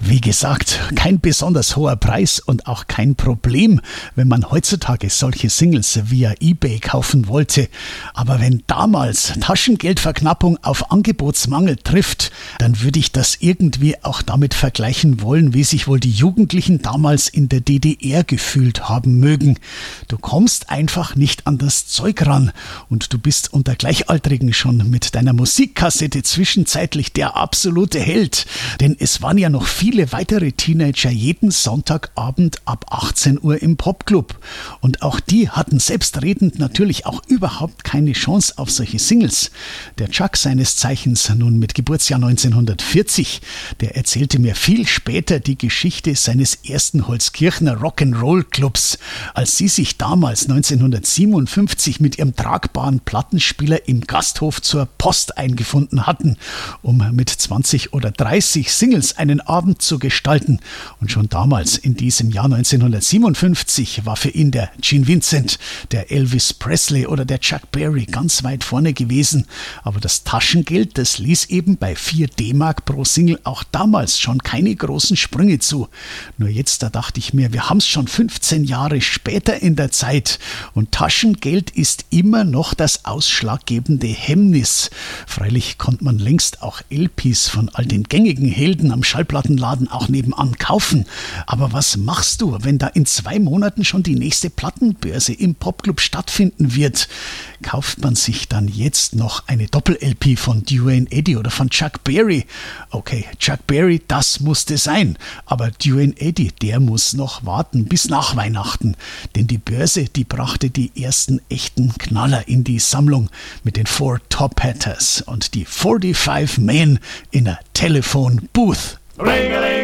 Wie gesagt, kein besonders hoher Preis und auch kein Problem, wenn man heutzutage solche Singles via eBay kaufen wollte. Aber wenn damals Taschengeldverknappung auf Angebotsmangel trifft, dann würde ich das irgendwie auch damit vergleichen wollen, wie sich wohl die Jugendlichen damals in der DDR gefühlt haben mögen. Du kommst einfach nicht an das Zeug ran und du bist unter Gleichaltrigen schon mit deiner Musikkassette zwischenzeitlich der absolute Held. Denn es waren ja noch viele weitere Teenager jeden Sonntagabend ab 18 Uhr im Popclub. Und auch die hatten selbstredend natürlich auch überhaupt keine Chance auf solche Singles. Der Chuck, seines Zeichens nun mit Geburtsjahr 1940, der erzählte mir viel später die Geschichte seines ersten Holzkirchner Rock'n'Roll-Clubs, als sie sich damals 1957 mit ihrem tragbaren Plattenspieler im Gasthof zur Post eingefunden hatten, um mit 20 oder 30 Singles einen Abend zu gestalten. Und schon damals, in diesem Jahr 1957, war für ihn der Gene Vincent, der Elvis Presley oder der Chuck Berry ganz weit vorne gewesen. Aber das Taschengeld, das ließ eben bei 4 D-Mark pro Single auch damals schon keine großen Sprünge zu. Nur jetzt, da dachte ich mir, wir haben es schon 15 Jahre später in der Zeit und Taschengeld ist immer noch das ausschlaggebende Hemmnis. Freilich konnte man längst auch LPs von all den gängigen Helden am Schallplattenladen auch nebenan kaufen. Aber was machst du, wenn da in 2 Monaten schon die nächste Plattenbörse im Popclub stattfinden wird? Kauft man sich dann jetzt noch eine Doppel-LP von Duane Eddy oder von Chuck Berry? Okay, Chuck Berry, das musste sein. Aber Duane Eddy, der muss noch warten bis nach Weihnachten. Denn die Börse, die brachte die ersten echten Knaller in die Sammlung mit den 4 Top Hatters und die 45 Men in a Telephone Booth. Ring